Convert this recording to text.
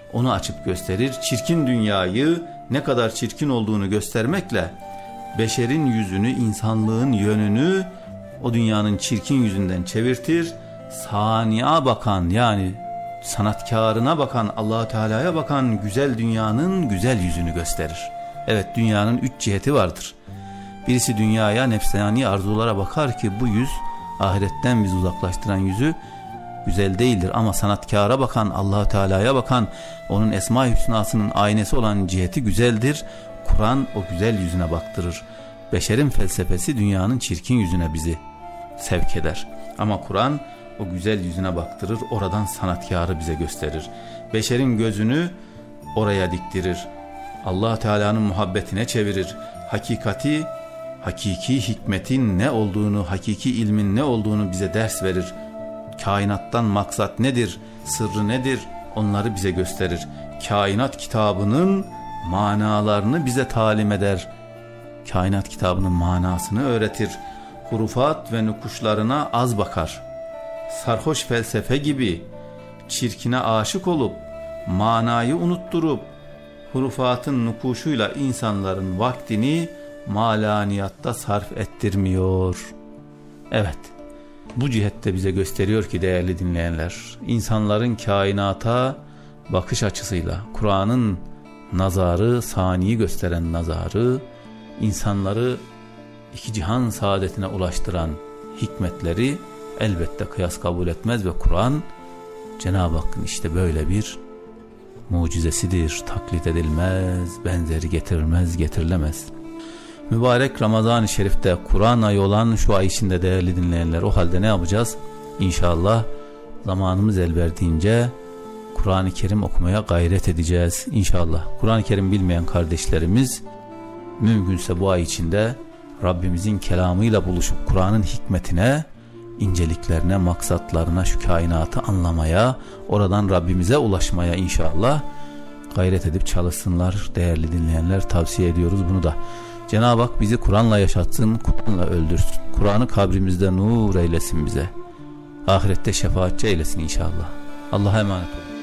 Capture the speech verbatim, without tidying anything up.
onu açıp gösterir. Çirkin dünyayı ne kadar çirkin olduğunu göstermekle beşerin yüzünü, insanlığın yönünü o dünyanın çirkin yüzünden çevirtir. Sani'a bakan, yani sanatkarına bakan, Allah-u Teala'ya bakan güzel dünyanın güzel yüzünü gösterir. Evet, dünyanın üç ciheti vardır. Birisi dünyaya, nefsani arzulara bakar ki bu yüz ahiretten bizi uzaklaştıran yüzü güzel değildir. Ama sanatkara bakan, Allah-u Teala'ya bakan, onun Esma-i Hüsna'sının aynesi olan ciheti güzeldir. Kur'an o güzel yüzüne baktırır. Beşerin felsefesi dünyanın çirkin yüzüne bizi sevk eder. Ama Kur'an o güzel yüzüne baktırır, oradan sanatkarı bize gösterir. Beşerin gözünü oraya diktirir. Allah Teala'nın muhabbetine çevirir. Hakikati, hakiki hikmetin ne olduğunu, hakiki ilmin ne olduğunu bize ders verir. Kainattan maksat nedir, sırrı nedir, onları bize gösterir. Kainat kitabının manalarını bize talim eder. Kainat kitabının manasını öğretir. Hurufat ve nukuşlarına az bakar. Sarhoş felsefe gibi çirkine aşık olup manayı unutturup hurufatın nukuşuyla insanların vaktini malaniyatta sarf ettirmiyor. Evet, bu cihette bize gösteriyor ki değerli dinleyenler, insanların kainata bakış açısıyla Kur'an'ın nazarı, saniyi gösteren nazarı, insanları iki cihan saadetine ulaştıran hikmetleri elbette kıyas kabul etmez ve Kur'an Cenab-ı Hakk'ın işte böyle bir mucizesidir. Taklit edilmez, benzeri getirilmez, getirilemez. Mübarek Ramazan-ı Şerif'te Kur'an ayı olan şu ay içinde değerli dinleyenler, o halde ne yapacağız? İnşallah zamanımız el verdiğince Kur'an-ı Kerim okumaya gayret edeceğiz. İnşallah Kur'an-ı Kerim bilmeyen kardeşlerimiz mümkünse bu ay içinde Rabbimizin kelamıyla buluşup Kur'an'ın hikmetine, inceliklerine, maksatlarına, şu kainatı anlamaya, oradan Rabbimize ulaşmaya inşallah gayret edip çalışsınlar değerli dinleyenler, tavsiye ediyoruz bunu da. Cenab-ı Hak bizi Kur'an'la yaşatsın, Kur'an'la öldürsün. Kur'an'ı kabrimizde nur eylesin bize. Ahirette şefaatçi eylesin inşallah. Allah'a emanet olun.